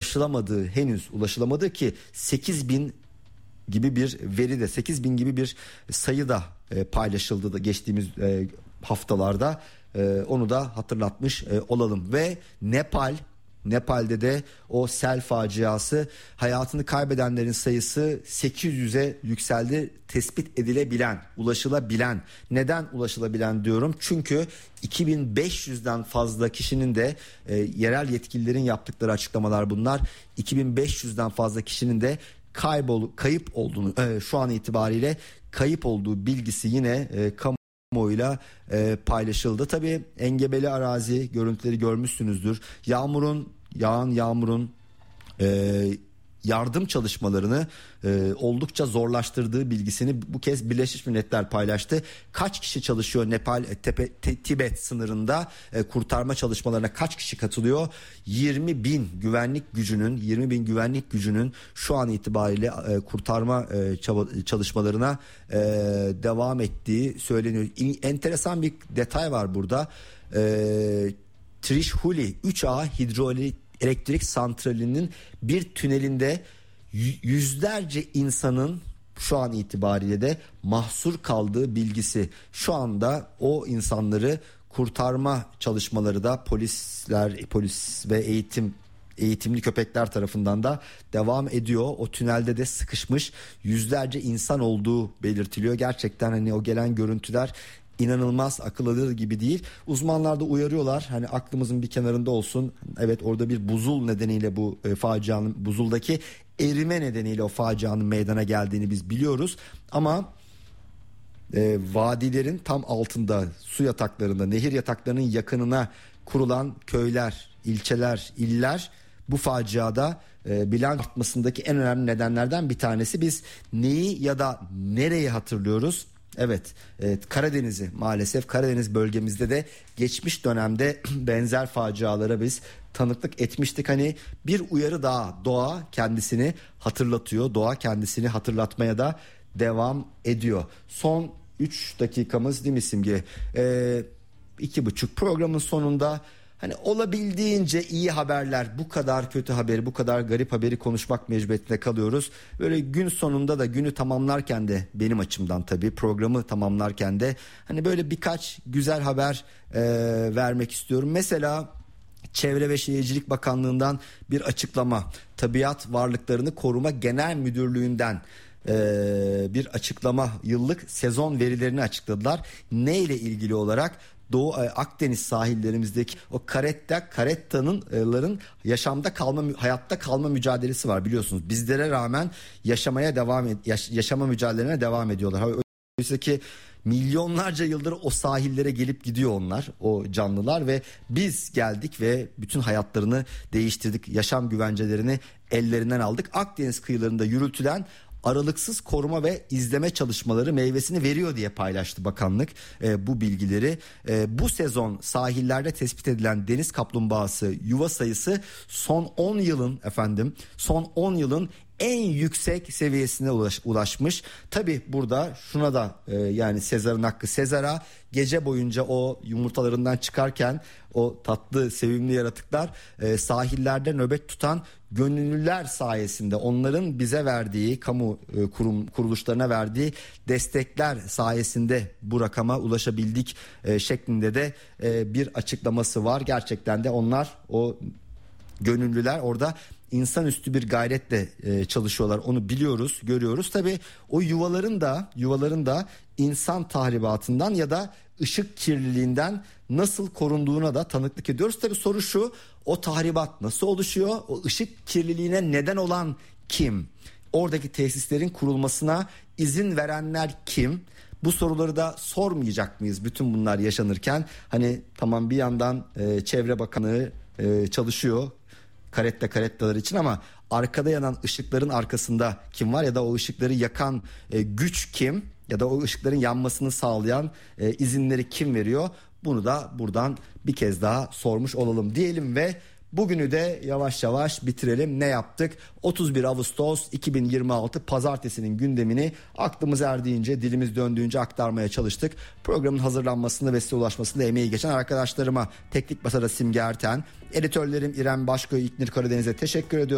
henüz ulaşılamadığı ki 8.000 gibi bir veri de 8.000 gibi bir sayı da paylaşıldı da geçtiğimiz haftalarda. Onu da hatırlatmış olalım. Ve Nepal'de de o sel faciası, hayatını kaybedenlerin sayısı 800'e yükseldi. Tespit edilebilen, ulaşılabilen. Neden ulaşılabilen diyorum? Çünkü 2500'den fazla kişinin de yerel yetkililerin yaptıkları açıklamalar bunlar. 2500'den fazla kişinin de kayıp olduğunu, şu an itibariyle kayıp olduğu bilgisi yine kamuoyuyla paylaşıldı. Tabii engebeli arazi görüntüleri görmüşsünüzdür. Yağmurun yardım çalışmalarını oldukça zorlaştırdığı bilgisini bu kez Birleşmiş Milletler paylaştı. Kaç kişi çalışıyor Nepal Tibet sınırında, kurtarma çalışmalarına kaç kişi katılıyor? 20.000 güvenlik gücünün şu an itibariyle kurtarma çalışmalarına devam ettiği söyleniyor. Enteresan bir detay var burada. Trishuli 3A hidroelektrik santralinin bir tünelinde yüzlerce insanın şu an itibariyle de mahsur kaldığı bilgisi. Şu anda o insanları kurtarma çalışmaları da polis ve eğitimli köpekler tarafından da devam ediyor. O tünelde de sıkışmış yüzlerce insan olduğu belirtiliyor. Gerçekten hani o gelen görüntüler inanılmaz, akıl alır gibi değil. Uzmanlar da uyarıyorlar. Hani aklımızın bir kenarında olsun. Evet, orada bir buzul nedeniyle bu facianın, buzuldaki erime nedeniyle o facianın meydana geldiğini biz biliyoruz. Ama vadilerin tam altında, su yataklarında, nehir yataklarının yakınına kurulan köyler, ilçeler, iller bu faciada bilanço artmasındaki en önemli nedenlerden bir tanesi. Biz neyi ya da nereyi hatırlıyoruz? Evet, Karadeniz'i, maalesef Karadeniz bölgemizde de geçmiş dönemde benzer facialara biz tanıklık etmiştik. Hani bir uyarı daha, doğa kendisini hatırlatıyor. Doğa kendisini hatırlatmaya da devam ediyor. Son 3 dakikamız değil mi Simge? 2,5 programın sonunda hani olabildiğince iyi haberler, bu kadar kötü haberi, bu kadar garip haberi konuşmak mecburiyetinde kalıyoruz. Böyle gün sonunda da, günü tamamlarken de, benim açımdan tabii programı tamamlarken de hani böyle birkaç güzel haber vermek istiyorum. Mesela Çevre ve Şehircilik Bakanlığı'ndan bir açıklama, Tabiat Varlıklarını Koruma Genel Müdürlüğü'nden bir açıklama, yıllık sezon verilerini açıkladılar. Ne ile ilgili olarak? Doğu Akdeniz sahillerimizdeki o karettaların hayatta kalma mücadelesi var, biliyorsunuz. Bizlere rağmen yaşama mücadelelerine devam ediyorlar. Oysa ki milyonlarca yıldır o sahillere gelip gidiyor onlar, o canlılar, ve biz geldik ve bütün hayatlarını değiştirdik. Yaşam güvencelerini ellerinden aldık. Akdeniz kıyılarında yürütülen aralıksız koruma ve izleme çalışmaları meyvesini veriyor diye paylaştı bakanlık bu bilgileri. Bu sezon sahillerde tespit edilen deniz kaplumbağası yuva sayısı son 10 yılın en yüksek seviyesine ulaşmış. Tabi burada şuna da yani Sezar'ın hakkı Sezar'a, gece boyunca o yumurtalarından çıkarken o tatlı sevimli yaratıklar sahillerde nöbet tutan gönüllüler sayesinde, onların bize verdiği, kamu kuruluşlarına verdiği destekler sayesinde bu rakama ulaşabildik şeklinde de bir açıklaması var. Gerçekten de onlar, o gönüllüler orada insanüstü bir gayretle çalışıyorlar. Onu biliyoruz, görüyoruz. Tabii o yuvaların da insan tahribatından ya da ışık kirliliğinden nasıl korunduğuna da tanıklık ediyoruz. Tabii soru şu: o tahribat nasıl oluşuyor? O ışık kirliliğine neden olan kim? Oradaki tesislerin kurulmasına izin verenler kim? Bu soruları da sormayacak mıyız bütün bunlar yaşanırken? Hani tamam, bir yandan Çevre Bakanlığı çalışıyor karettalar için, ama arkada yanan ışıkların arkasında kim var ya da o ışıkları yakan güç kim, ya da o ışıkların yanmasını sağlayan izinleri kim veriyor? Bunu da buradan bir kez daha sormuş olalım diyelim ve bugünü de yavaş yavaş bitirelim. Ne yaptık? 31 Ağustos 2026 Pazartesinin gündemini aklımız erdiğince, dilimiz döndüğünce aktarmaya çalıştık. Programın hazırlanmasında ve size ulaşmasında emeği geçen arkadaşlarıma, teknik masada Simge Erten, editörlerim İrem Başköy, İlknur Karadeniz'e teşekkür ediyorum.